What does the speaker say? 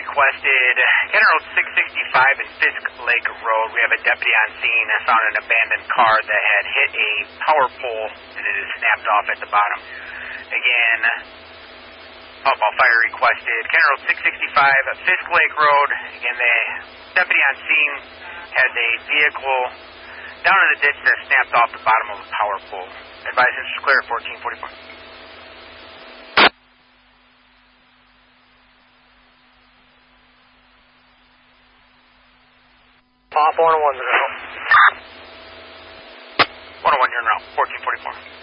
requested County Road 665 and Fisk Lake Road. We have a deputy on scene that found an abandoned car that had hit a power pole and it is snapped off at the bottom. Again, outbound fire requested County Road 665 Fisk Lake Road. Again, the deputy on scene has a vehicle down in the ditch that snapped off the bottom of a power pole. Advise this is clear at 1444. Off 101, 101, you're in route, 1444.